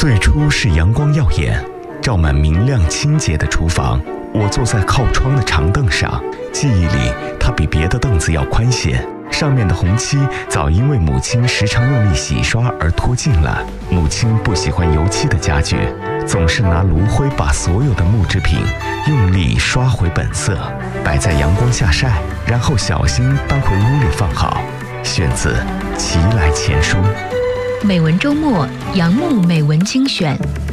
最初是阳光耀眼，照满明亮清洁的厨房。我坐在靠窗的长凳上，记忆里它比别的凳子要宽些，上面的红漆早因为母亲时常用力洗刷而脱尽了。母亲不喜欢油漆的家具，总是拿炉灰把所有的木制品用力刷回本色，摆在阳光下晒，然后小心搬回屋里放好。选自《齐来前书》。 美文周末，杨牧美文精选。